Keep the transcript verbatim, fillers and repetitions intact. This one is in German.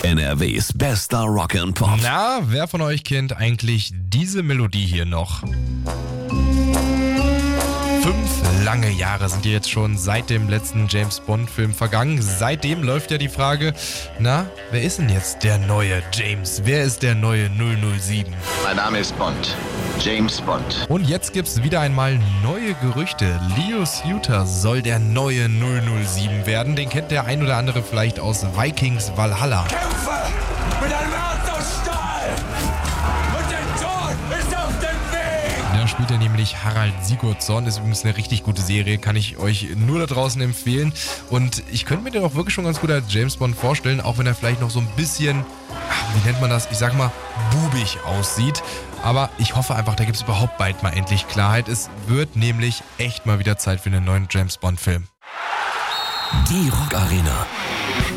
N R Ws bester Rock and Pop. Na, wer von euch kennt eigentlich diese Melodie hier noch? Fünf lange Jahre sind jetzt schon seit dem letzten James-Bond-Film vergangen. Seitdem läuft ja die Frage, na, wer ist denn jetzt der neue James? Wer ist der neue null null sieben? Mein Name ist Bond. James Bond. Und jetzt gibt's wieder einmal neue Gerüchte. Leo Suter soll der neue null null sieben werden. Den kennt der ein oder andere vielleicht aus Vikings Valhalla. Kämpfe mit einem Herz aus Stahl! Und der Tod ist auf dem Weg! Da spielt er nämlich Harald Sigurdsson. Ist übrigens eine richtig gute Serie, kann ich euch nur da draußen empfehlen. Und ich könnte mir den auch wirklich schon ganz gut als James Bond vorstellen, auch wenn er vielleicht noch so ein bisschen, wie nennt man das, ich sag mal, bubig aussieht. Aber ich hoffe einfach, da gibt es überhaupt bald mal endlich Klarheit. Es wird nämlich echt mal wieder Zeit für einen neuen James Bond Film. Die Rock Arena.